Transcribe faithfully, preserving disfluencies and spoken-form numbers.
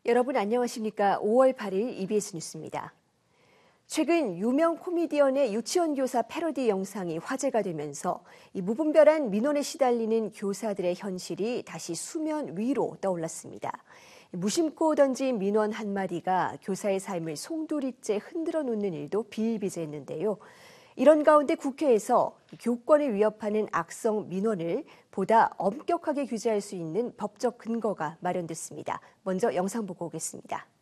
여러분 안녕하십니까? 오월 팔일 이비에스 뉴스입니다. 최근 유명 코미디언의 유치원 교사 패러디 영상이 화제가 되면서 이 무분별한 민원에 시달리는 교사들의 현실이 다시 수면 위로 떠올랐습니다. 무심코 던진 민원 한마디가 교사의 삶을 송두리째 흔들어 놓는 일도 비일비재했는데요. 이런 가운데 국회에서 교권을 위협하는 악성 민원을 보다 엄격하게 규제할 수 있는 법적 근거가 마련됐습니다. 먼저 영상 보고 오겠습니다.